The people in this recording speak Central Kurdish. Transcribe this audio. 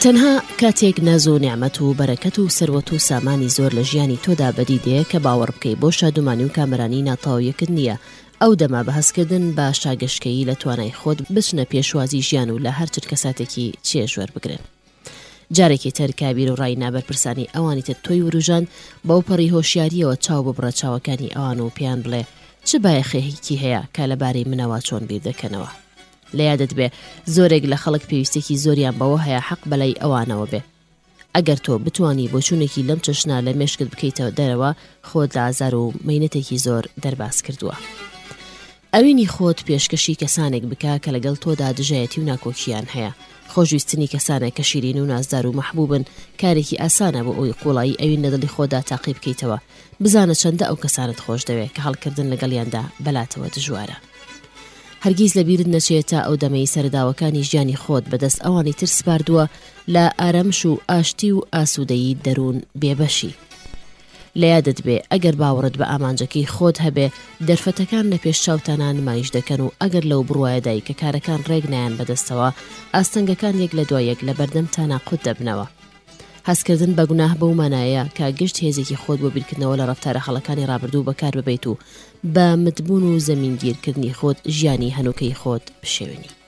تەنها کاتێک ناز و نیعمەت و بەرەکەت و سەروەت و سامانی زۆر لە ژیانی تۆدا بەدیدەیە کە باوەڕ بکەی بۆ شادومانی و کامەرانی ناتەواویەکت نییە. ئەو دەما بە هەستکردن بە شاگەشتکەیی لە توانای خۆت بچنە پێشوازی ژیان و لە هەر چ کەساتێکی چێژوەر بگرن. جارێکی تر کابیر و ڕای نابەرپرسانی ئەوانی تر تۆی وروژان بەو پەڕی هۆشیاریەوە چاو ببڕە چاوەکانی ئەوان و پێیان بڵێ چ بایەخێکی هەیە کە لەبارەی منەوە چۆن بیر دەکەنەوە. لە یادت بێ زۆرێک لە خەڵک پێویستێکی زۆریان بەوە هەیە حەق بەلای ئەوانەوە بێ. ئەگەر تۆ بتوانی بۆچوونێکی لەم چەشنا لە مێشکت بکەیتەوە دەرەوە خۆت لە ئازار و مەینەتێکی زۆر دەرباز کردووە. ئەوینی خۆت پێشکەشی کەسانێک بکە کە لەگەڵ تۆدا دژایەتی و ناکۆکیان هەیە. خۆشویستنی کەسانێک کە شیرین و نازدار و مەحبوبن کارێکی ئاسانە بۆ ئەوی قوڵایی ئەوین لە دڵی خۆدا تاقی بکەیتەوە. بزانە چەندە ئەو کەسانت خۆش دەوێت کە هەڵکردن لەگەڵیاندا بەلاتەوە دژوارە. هەرگیز لەبیرت نەچێت تا ئەو دەمەی سەرداوەکانی ژیانی خۆت بەدەست ئەوانی تر سپاردووە لە ئارەمش و ئاشتی و ئاسوودەیی دەروون بێبەشی. لە یادت بێ ئەگەر باوەڕت بە ئامانجەکەی خۆت هەبێ دەرفەتەکان لە پێش چاوتانە نمایش دەکەن و ئەگەر لەو بڕوایەدای کە کارەکان ڕێک نایان بەدەستەوە ئاستەنگەکان یەک لە دوای یەک لە بەردەم تاناقوت دەبنەوە. هەستکردن بە گوناه بەو مانایە کە گشت هێزێکی خۆت بۆ بیرکردنەوە لە ڕەفتارە خەڵەکانی ڕابردوو بەکار ببەیت و بە متبوون و زەمینگیرکردنی خۆت ژیانی هەنووکەی خۆت بشێوێنی.